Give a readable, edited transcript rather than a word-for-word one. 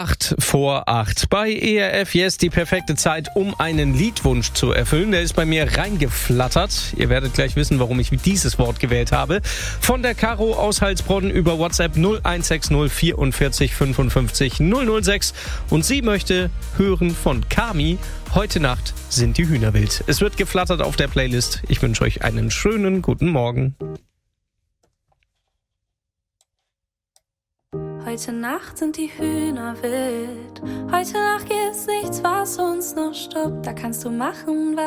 8:08 bei ERF Yes, die perfekte Zeit, um einen Liedwunsch zu erfüllen. Der ist bei mir reingeflattert. Ihr werdet gleich wissen, warum ich dieses Wort gewählt habe. Von der Caro aus Heilsbronn über WhatsApp 0160 44 55 006. Und sie möchte hören von Kami: Heute Nacht sind die Hühner wild. Es wird geflattert auf der Playlist. Ich wünsche euch einen schönen guten Morgen. Heute Nacht sind die Hühner wild. Heute Nacht gibt's nichts, was uns noch stoppt. Da kannst du machen, was